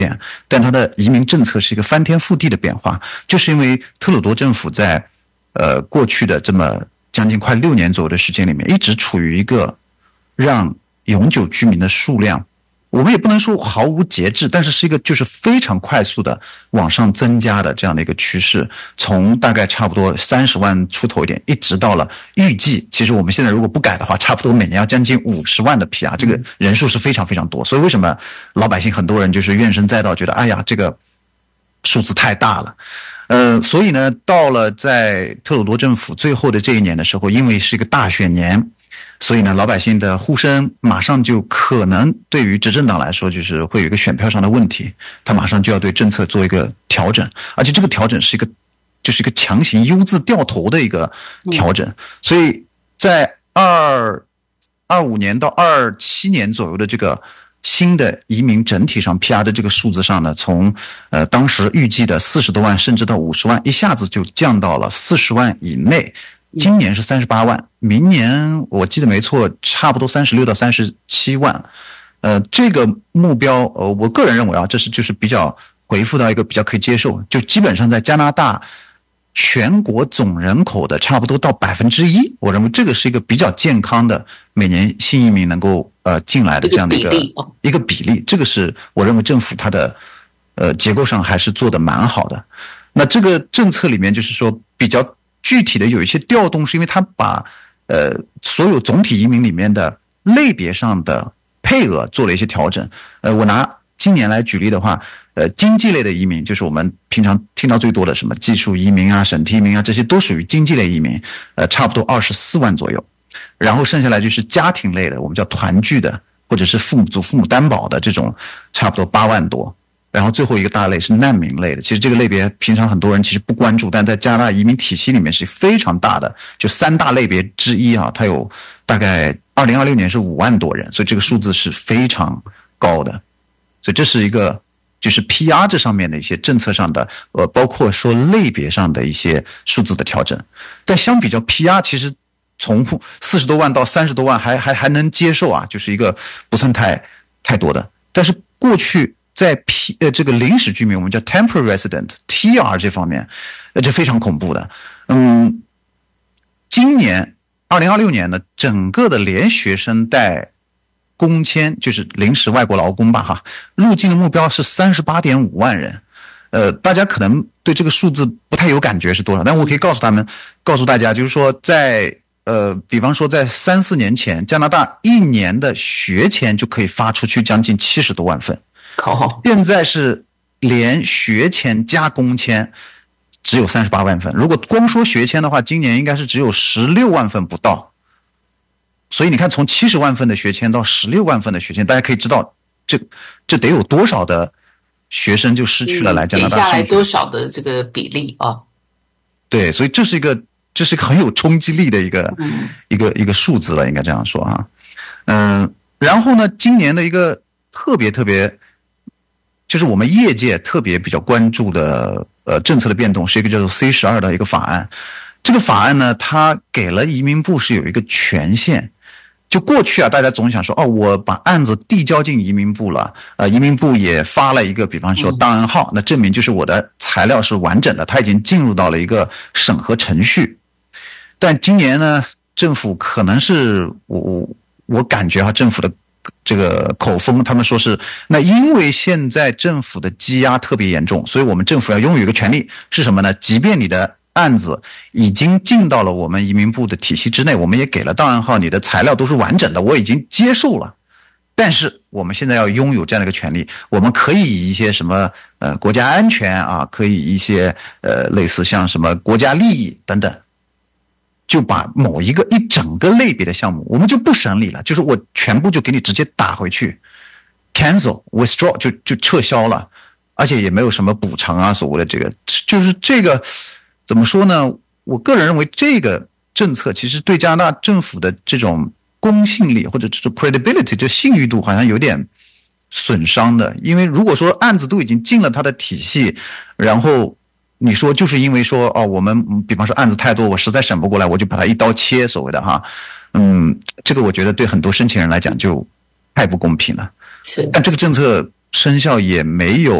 但它的移民政策是一个翻天覆地的变化，就是因为特鲁多政府在过去的这么将近快6年左右的时间里面，一直处于一个让永久居民的数量，我们也不能说毫无节制，但是是一个就是非常快速的往上增加的这样的一个趋势，从大概差不多30万出头一点，一直到了预计，其实我们现在如果不改的话，差不多每年要将近50万的 PR， 这个人数是非常非常多。所以为什么老百姓很多人就是怨声载道，觉得哎呀这个数字太大了。所以呢，到了在特鲁多政府最后的这一年的时候，因为是一个大选年，所以呢，老百姓的呼声马上就可能对于执政党来说，就是会有一个选票上的问题，他马上就要对政策做一个调整，而且这个调整是就是一个强行 U 字掉头的一个调整。所以在25年到27年左右的这个新的移民整体上 PR 的这个数字上呢，从当时预计的40多万甚至到50万，一下子就降到了40万以内。今年是38万，明年我记得没错，差不多36到37万。这个目标，我个人认为啊，这是就是比较回复到一个比较可以接受，就基本上在加拿大全国总人口的差不多到1%，我认为这个是一个比较健康的每年新移民能够进来的这样的一个比例，这个是我认为政府它的结构上还是做得蛮好的。那这个政策里面就是说比较具体的有一些调动，是因为他把所有总体移民里面的类别上的配额做了一些调整。我拿今年来举例的话，经济类的移民，就是我们平常听到最多的什么技术移民啊、审题移民啊，这些都属于经济类移民，差不多24万左右。然后剩下来就是家庭类的，我们叫团聚的，或者是祖父母担保的这种，差不多8万多。然后最后一个大类是难民类的，其实这个类别平常很多人其实不关注，但在加拿大移民体系里面是非常大的，就3大类别之一啊，它有大概2026年是5万多人，所以这个数字是非常高的。所以这是一个就是 PR 这上面的一些政策上的包括说类别上的一些数字的调整。但相比较 PR 其实从40多万到30多万还能接受啊，就是一个不算太多的。但是过去在这个临时居民，我们叫 temporary resident TR 这方面，这非常恐怖的。今年2026年呢，整个的连学生带工签，就是临时外国劳工吧哈，入境的目标是38.5万人。大家可能对这个数字不太有感觉是多少，但我可以告诉大家，就是说在比方说在3-4年前，加拿大1年的学签就可以发出去将近70多万份。现在是连学签加工签只有38万份，如果光说学签的话，今年应该是只有16万份不到。所以你看，从70万份的学签到16万份的学签，大家可以知道这得有多少的学生就失去了来加拿大上学， 给下来多少的这个比例啊？对， 所以这是一个很有冲击力的一个数字了，应该这样说啊。然后呢，今年的一个特别就是我们业界特别比较关注的政策的变动，是一个叫做 C12 的一个法案。这个法案呢，它给了移民部是有一个权限。就过去啊，大家总想说我把案子递交进移民部了，移民部也发了一个比方说档案号，那证明就是我的材料是完整的，它已经进入到了一个审核程序。但今年呢，政府可能是我感觉政府的这个口风，他们说是那因为现在政府的积压特别严重，所以我们政府要拥有一个权利，是什么呢？即便你的案子已经进到了我们移民部的体系之内，我们也给了档案号，你的材料都是完整的，我已经接受了，但是我们现在要拥有这样的一个权利，我们可以以一些什么国家安全啊，可以一些类似像什么国家利益等等，就把某一整个类别的项目，我们就不审理了，就是我全部就给你直接打回去 ，cancel withdraw 就撤销了，而且也没有什么补偿啊，所谓的这个就是这个怎么说呢？我个人认为这个政策其实对加拿大政府的这种公信力或者这种 credibility 这信誉度好像有点损伤的，因为如果说案子都已经进了他的体系，然后你说就是因为说我们比方说案子太多，我实在审不过来，我就把它一刀切，所谓的哈，这个我觉得对很多申请人来讲就太不公平了。但这个政策生效也没有